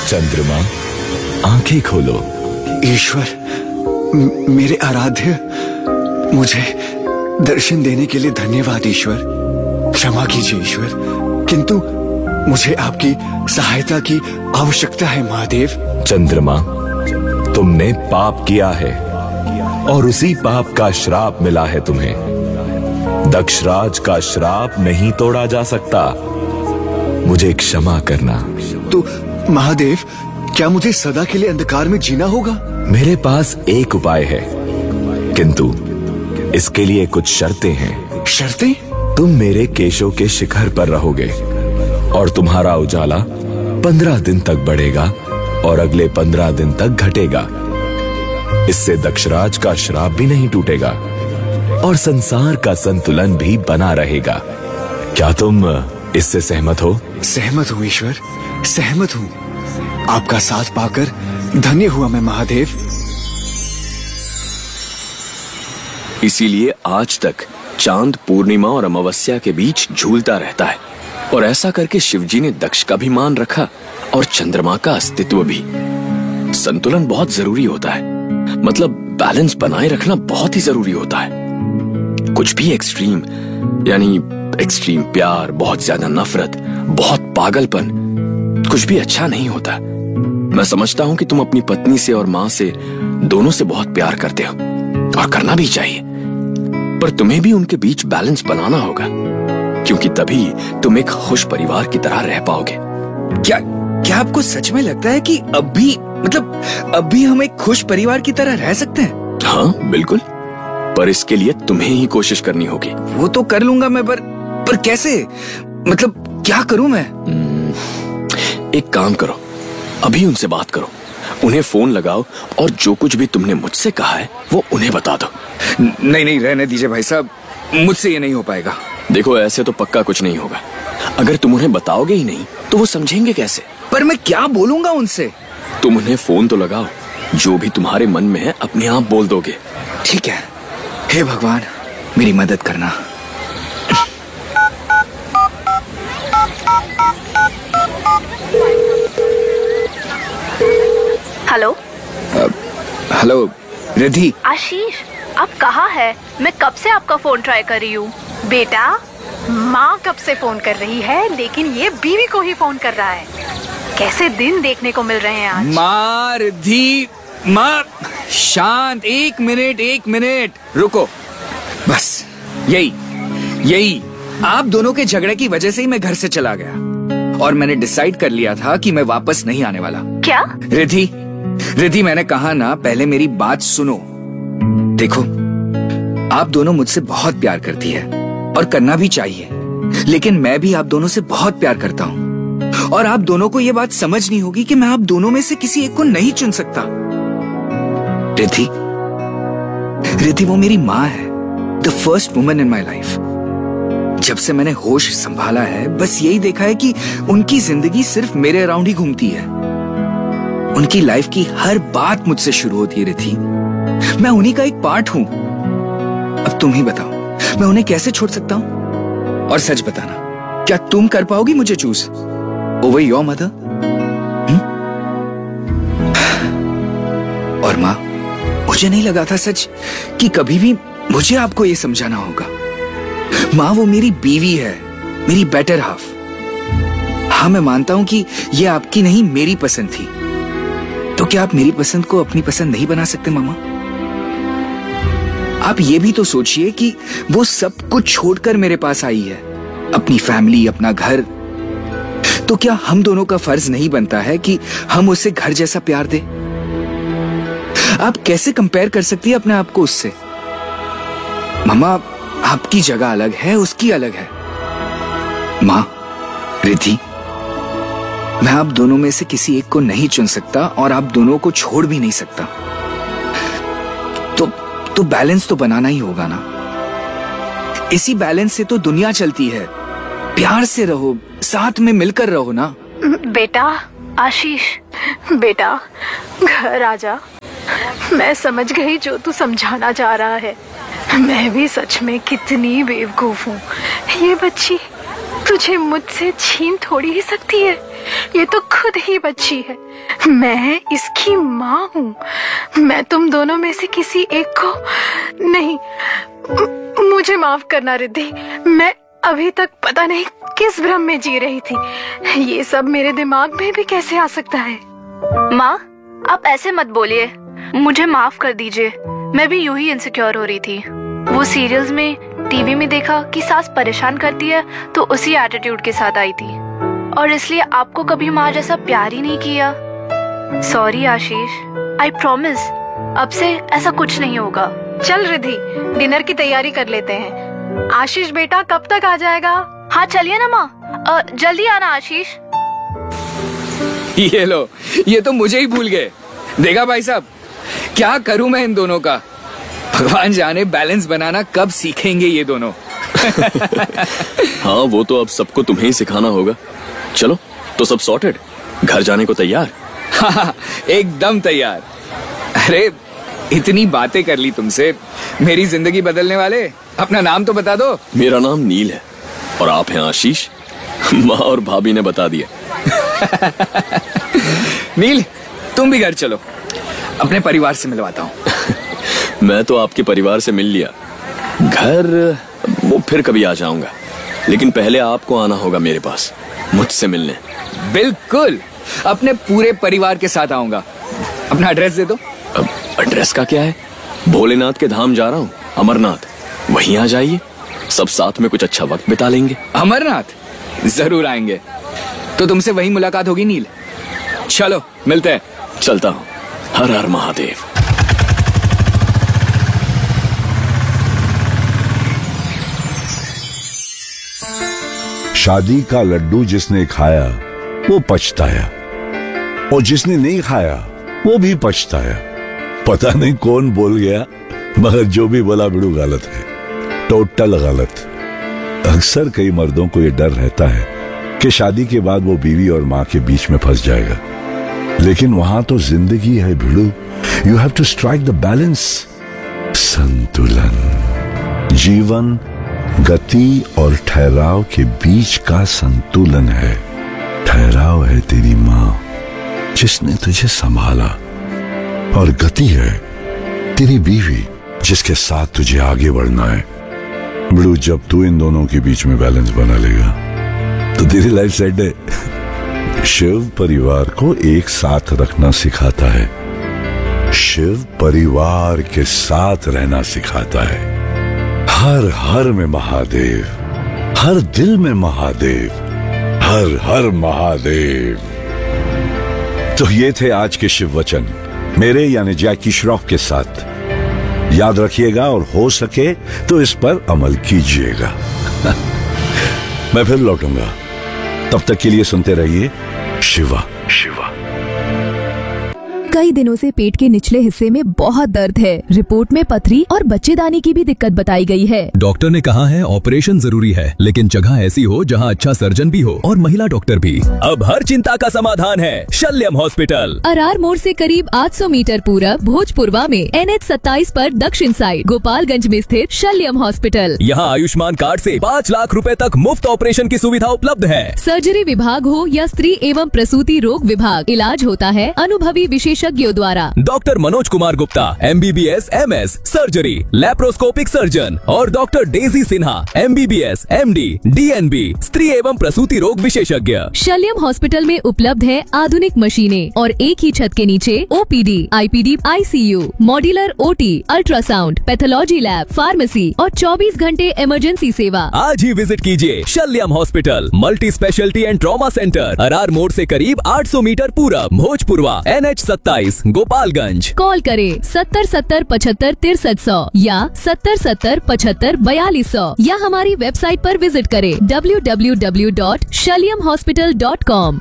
चंद्रमा, आंखें खोलो। ईश्वर, मेरे आराध्य, मुझे दर्शन देने के लिए धन्यवाद ईश्वर। क्षमा कीजिए ईश्वर, किंतु मुझे आपकी सहायता की आवश्यकता है महादेव। चंद्रमा, तुमने पाप किया है और उसी पाप का श्राप मिला है तुम्हें। दक्षराज का श्राप नहीं तोड़ा जा सकता। मुझे क्षमा करना। तो महादेव, क्या मुझे सदा के लिए अंधकार में जीना होगा? मेरे पास एक उपाय है, किंतु इसके लिए कुछ शर्तें हैं। शर्तें? तुम मेरे केशों के शिखर पर रहोगे और तुम्हारा उजाला 15 दिन तक बढ़ेगा और अगले 15 दिन तक घटेगा। इससे दक्षराज का श्राप भी नहीं टूटेगा और संसार का संतुलन भी बना रहेगा। क्या तुम इससे सहमत हो? सहमत हूँ ईश्वर, सहमत हूँ। आपका साथ पाकर धन्य हुआ मैं महादेव। इसीलिए आज तक चांद पूर्णिमा और अमावस्या के बीच झूलता रहता है और ऐसा करके शिवजी ने दक्ष का भी मान रखा और चंद्रमा का अस्तित्व भी। संतुलन बहुत जरूरी होता है, मतलब बैलेंस बनाए रखना बहुत ही जरूरी होता है। कुछ भी एक्सट्रीम, यानी एक्सट्रीम प्यार, बहुत ज्यादा नफरत, बहुत पागलपन, कुछ भी अच्छा नहीं होता। मैं समझता हूं कि तुम अपनी पत्नी से और मां से, दोनों से बहुत प्यार करते हो और करना भी चाहिए, पर तुम्हें भी उनके बीच बैलेंस बनाना होगा, क्योंकि तभी तुम एक खुश परिवार की तरह रह पाओगे। क्या आपको सच में लगता है कि अब भी हम एक खुश परिवार की तरह रह सकते हैं? हाँ बिल्कुल, पर इसके लिए तुम्हें ही कोशिश करनी होगी। वो तो कर लूंगा मैं, पर कैसे? मतलब क्या करूं मैं? एक काम करो, अभी उनसे बात करो, उन्हें फोन लगाओ और जो कुछ भी तुमने मुझसे कहा है वो उन्हें बता दो। नहीं, रहने दीजिए भाई साहब, मुझसे ये नहीं हो पाएगा। देखो, ऐसे तो पक्का कुछ नहीं होगा। अगर तुम उन्हें बताओगे ही नहीं तो वो समझेंगे कैसे? पर मैं क्या बोलूंगा उनसे? तुम उन्हें फोन तो लगाओ, जो भी तुम्हारे मन में है अपने आप बोल दोगे। ठीक है, हे भगवान मेरी मदद करना। हेलो। हेलो रिद्धि। आशीष, आप कहाँ है? मैं कब से आपका फोन ट्राई कर रही हूँ। बेटा, माँ कब से फोन कर रही है, लेकिन ये बीवी को ही फोन कर रहा है। कैसे दिन देखने को मिल रहे हैं आज। माँ, रिद्धि, माँ, शांत, एक मिनट रुको। बस यही आप दोनों के झगड़े की वजह से ही मैं घर से चला गया और मैंने डिसाइड कर लिया था कि मैं वापस नहीं आने वाला। क्या? रिद्धि, मैंने कहा ना, पहले मेरी बात सुनो। देखो, आप दोनों मुझसे बहुत प्यार करती है और करना भी चाहिए, लेकिन मैं भी आप दोनों से बहुत प्यार करता हूँ और आप दोनों को ये बात समझनी होगी कि मैं आप दोनों में से किसी एक को नहीं चुन सकता। रिद्धि वो मेरी माँ है, the first woman in my life. जब से मैंने होश संभाला है, बस यही देखा है कि उनकी जिंदगी सिर्फ मेरे अराउंड ही घूमती है। उनकी लाइफ की हर बात मुझसे शुरू होती है रिद्धि। मैं उन्हीं का एक पार्ट हूं। अब तुम ही बताओ, मैं उन्हें कैसे छोड़ सकता हूं? और सच बताना, क्या तुम कर पाओगी मुझे चूज ओवर योर मदर? और माँ, मुझे नहीं लगा था सच कि कभी भी मुझे आपको ये समझाना होगा। माँ, वो मेरी बीवी है, मेरी बेटर हाफ। हाँ, मैं मानता हूं कि ये आपकी नहीं मेरी पसंद थी, तो क्या आप मेरी पसंद को अपनी पसंद नहीं बना सकते मामा? आप ये भी तो सोचिए कि वो सब कुछ छोड़कर मेरे पास आई है, अपनी फैमिली, अपना घर। तो क्या हम दोनों का फर्ज नहीं बनता है कि हम उसे घर जैसा प्यार दें? आप कैसे कंपेयर कर सकती है अपने आप को उससे? मामा, आपकी जगह अलग है, उसकी अलग है। माँ, रिद्धि, मैं आप दोनों में से किसी एक को नहीं चुन सकता और आप दोनों को छोड़ भी नहीं सकता। तो बैलेंस तो बनाना ही होगा ना। इसी बैलेंस से तो दुनिया चलती है। प्यार से रहो, साथ में मिलकर रहो ना। बेटा आशीष, बेटा घर आजा। मैं समझ गई जो तू समझाना चाह रहा है। मैं भी सच में कितनी बेवकूफ हूँ। ये बच्ची तुझे मुझसे छीन थोड़ी ही सकती है। ये तो खुद ही बच्ची है, मैं इसकी माँ हूँ। मैं तुम दोनों में से किसी एक को नहीं। मुझे माफ करना रिद्धि, मैं अभी तक पता नहीं किस भ्रम में जी रही थी। ये सब मेरे दिमाग में भी कैसे आ सकता है। माँ, आप ऐसे मत बोलिए, मुझे माफ कर दीजिए। मैं भी यूं ही इनसिक्योर हो रही थी। वो सीरियल्स में, टीवी में देखा कि सास परेशान करती है तो उसी एटीट्यूड के साथ आई थी, और इसलिए आपको कभी माँ जैसा प्यार ही नहीं किया। सॉरी आशीष, आई प्रॉमिस अब से ऐसा कुछ नहीं होगा। चल रिद्धि, डिनर की तैयारी कर लेते हैं। आशीष बेटा कब तक आ जाएगा? हाँ चलिए ना माँ, जल्दी आना आशीष। ये लो, ये तो मुझे ही भूल गए। देखा भाई साहब, क्या करूं मैं इन दोनों का। भगवान जाने बैलेंस बनाना कब सीखेंगे ये दोनों। हाँ, वो तो अब सबको तुम्हें ही सिखाना होगा। चलो, तो सब सॉर्टेड, घर जाने को तैयार? हाँ, एकदम तैयार। अरे इतनी बातें कर ली तुमसे, मेरी जिंदगी बदलने वाले, अपना नाम तो बता दो। मेरा नाम नील है और आप हैं आशीष। माँ और भाभी ने बता दिया। नील, तुम भी घर चलो, अपने परिवार से मिलवाता हूँ। मैं तो आपके परिवार से मिल लिया, घर वो फिर कभी आ जाऊंगा, लेकिन पहले आपको आना होगा मेरे पास मुझसे मिलने। बिल्कुल, अपने पूरे परिवार के साथ आऊंगा। अपना एड्रेस दे दो। अब एड्रेस का क्या है? भोलेनाथ के धाम जा रहा हूँ, अमरनाथ, वहीं आ जाइए, सब साथ में कुछ अच्छा वक्त बिता लेंगे। अमरनाथ जरूर आएंगे, तो तुमसे वहीं मुलाकात होगी नील। चलो मिलते हैं। चलता हूँ। हर हर महादेव। शादी का लड्डू जिसने खाया वो पछताया, और जिसने नहीं खाया वो भी पछताया। पता नहीं कौन बोल गया, मगर जो भी बोला बिड़ू गलत है, टोटल गलत। अक्सर कई मर्दों को ये डर रहता है कि शादी के बाद वो बीवी और माँ के बीच में फंस जाएगा, लेकिन वहां तो जिंदगी है भिड़ू। You have to strike the balance, संतुलन। जीवन गति और ठहराव के बीच का संतुलन है। ठहराव है तेरी माँ जिसने तुझे संभाला, और गति है तेरी बीवी जिसके साथ तुझे आगे बढ़ना है। बिड़ू, जब तू इन दोनों के बीच में बैलेंस बना लेगा तो तेरी लाइफ सेट है। शिव परिवार को एक साथ रखना सिखाता है, शिव परिवार के साथ रहना सिखाता है। हर हर में महादेव, हर दिल में महादेव, हर हर महादेव। तो ये थे आज के शिव वचन, मेरे यानी जैकी श्रॉफ के साथ। याद रखिएगा और हो सके तो इस पर अमल कीजिएगा। मैं फिर लौटूंगा, तब तक के लिए सुनते रहिए शिवा शिवा। कई दिनों से पेट के निचले हिस्से में बहुत दर्द है। रिपोर्ट में पथरी और बच्चेदानी की भी दिक्कत बताई गई है। डॉक्टर ने कहा है ऑपरेशन जरूरी है, लेकिन जगह ऐसी हो जहां अच्छा सर्जन भी हो और महिला डॉक्टर भी। अब हर चिंता का समाधान है शल्यम हॉस्पिटल। अरार मोड़ से करीब 800 मीटर पूरब भोजपुरवा में NH 27 पर दक्षिण साइड गोपालगंज में स्थित शल्यम हॉस्पिटल। यहाँ आयुष्मान कार्ड से 5 लाख रुपए तक मुफ्त ऑपरेशन की सुविधा उपलब्ध है। सर्जरी विभाग हो या स्त्री एवं प्रसूति रोग विभाग, इलाज होता है अनुभवी विशेषज्ञों द्वारा। Doctor Manoj Kumar Gupta MBBS MS surgery laparoscopic surgeon और doctor Daisy Sinha MBBS MD DNB स्त्री एवं प्रसूति रोग विशेषज्ञ। शल्यम हॉस्पिटल में उपलब्ध है आधुनिक मशीनें और एक ही छत के नीचे OPD, IPD, ICU, modular OT, ultrasound, pathology lab, pharmacy और 24 घंटे इमरजेंसी सेवा। आज ही विजिट कीजिए शल्यम hospital, multi speciality and trauma centre, Arar मोड़ से करीब 800 मीटर पूरब, भोजपुरवा, NH 27, गोपालगंज। कॉल करें 70 70 75 6300 या 70 70 75 4200 या हमारी वेबसाइट पर विजिट करें www.shalyamhospital.com।